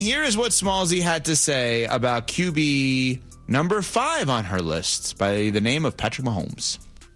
Here is what Smallsy had to say about QB number 5 on her list by the name of Patrick Mahomes.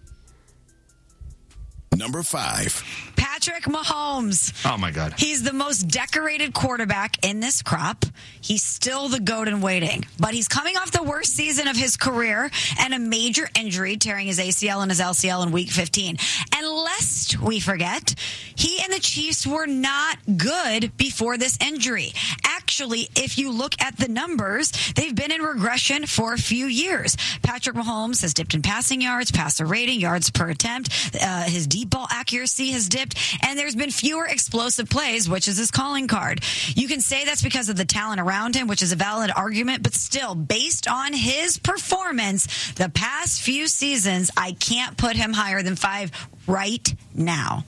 Number 5. Patrick Mahomes. Oh, my God. He's the most decorated quarterback in this crop. He's still the GOAT in waiting. But he's coming off the worst season of his career and a major injury, tearing his ACL and his LCL in Week 15. And lest we forget, he and the Chiefs were not good before this injury. Actually, if you look at the numbers, they've been in regression for a few years. Patrick Mahomes has dipped in passing yards, passer rating, yards per attempt. His deep ball accuracy has dipped, and there's been fewer explosive plays, which is his calling card. You can say that's because of the talent around him, which is a valid argument, but still, based on his performance the past few seasons, I can't put him higher than 5 right now.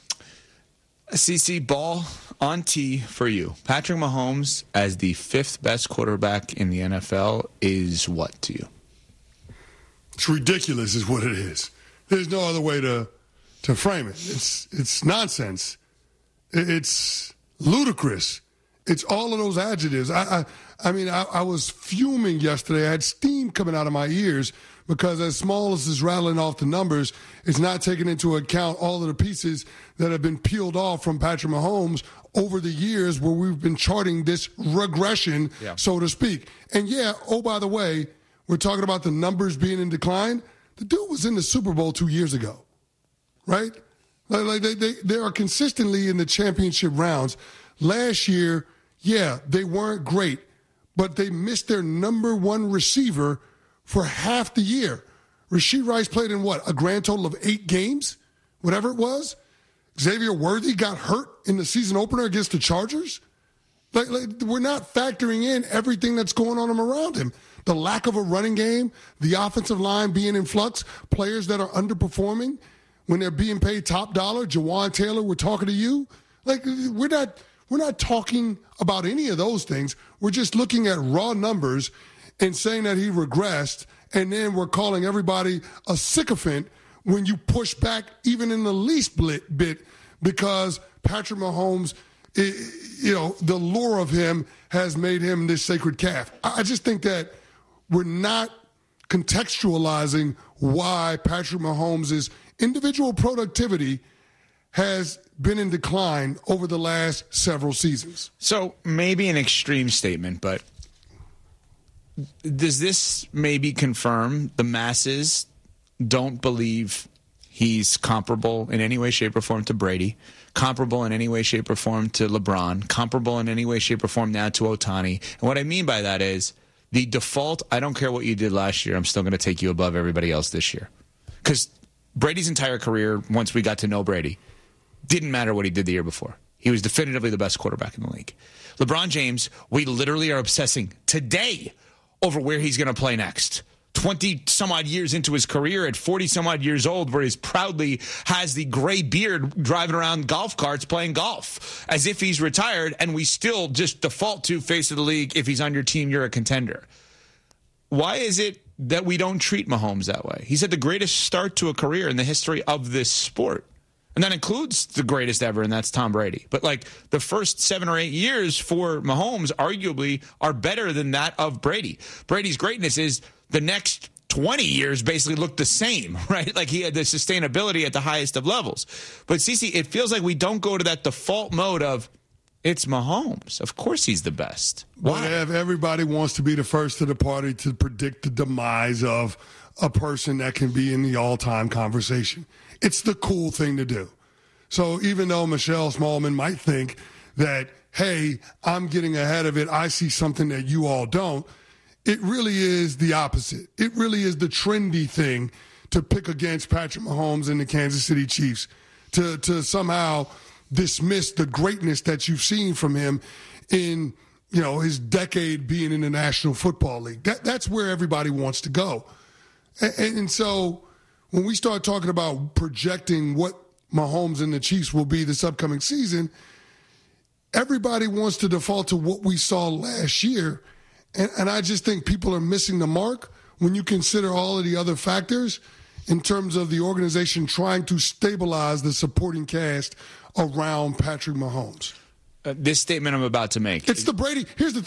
CC, ball on tee for you. Patrick Mahomes as the 5th best quarterback in the NFL is what to you? It's ridiculous is what it is. There's no other way to frame it. It's nonsense. It's ludicrous. It's all of those adjectives. I mean, I was fuming yesterday. I had steam coming out of my ears because as small as is rattling off the numbers, it's not taking into account all of the pieces that have been peeled off from Patrick Mahomes over the years where we've been charting this regression, so to speak. And yeah, oh, by the way, we're talking about the numbers being in decline. The dude was in the Super Bowl 2 years ago, right? Like they are consistently in the championship rounds. Last year, yeah, they weren't great, but they missed their number 1 receiver for half the year. Rashee Rice played in a grand total of 8 games, whatever it was. Xavier Worthy got hurt in the season opener against the Chargers. Like we're not factoring in everything that's going on around him. The lack of a running game, the offensive line being in flux, players that are underperforming when they're being paid top dollar. Jawan Taylor, we're talking to you. Like we're not talking about any of those things. We're just looking at raw numbers and saying that he regressed, and then we're calling everybody a sycophant when you push back even in the least bit because Patrick Mahomes, the lure of him has made him this sacred calf. I just think that we're not contextualizing why Patrick Mahomes' individual productivity has been in decline over the last several seasons. So maybe an extreme statement, but does this maybe confirm the masses don't believe he's comparable in any way, shape, or form to Brady, comparable in any way, shape, or form to LeBron, comparable in any way, shape, or form now to Ohtani? And what I mean by that is the default, I don't care what you did last year, I'm still going to take you above everybody else this year. Because Brady's entire career, once we got to know Brady, didn't matter what he did the year before. He was definitively the best quarterback in the league. LeBron James, we literally are obsessing today over where he's going to play next. 20-some-odd years into his career at 40-some-odd years old, where he proudly has the gray beard driving around golf carts playing golf as if he's retired, and we still just default to face of the league, if he's on your team, you're a contender. Why is it that we don't treat Mahomes that way? He's had the greatest start to a career in the history of this sport. And that includes the greatest ever, and that's Tom Brady. But, the first 7 or 8 years for Mahomes arguably are better than that of Brady. Brady's greatness is the next 20 years basically looked the same, right? Like he had the sustainability at the highest of levels. But, CeCe, it feels like we don't go to that default mode of, it's Mahomes. Of course he's the best. Why? Well, everybody wants to be the first to the party to predict the demise of a person that can be in the all-time conversation. It's the cool thing to do. So even though Michelle Smallman might think that, hey, I'm getting ahead of it, I see something that you all don't, it really is the opposite. It really is the trendy thing to pick against Patrick Mahomes and the Kansas City Chiefs, to somehow dismiss the greatness that you've seen from him in, his decade being in the National Football League. That's where everybody wants to go. And so when we start talking about projecting what Mahomes and the Chiefs will be this upcoming season, everybody wants to default to what we saw last year. And I just think people are missing the mark when you consider all of the other factors in terms of the organization trying to stabilize the supporting cast around Patrick Mahomes. this statement I'm about to make. It's the Brady. Here's the